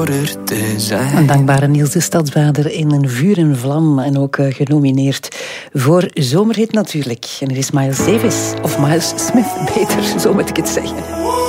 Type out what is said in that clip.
Een dankbare Niels de Stadsbader in een vuur en vlam. En ook genomineerd voor Zomerhit natuurlijk. En er is Miles Davis, of Miles Smith beter, zo moet ik het zeggen.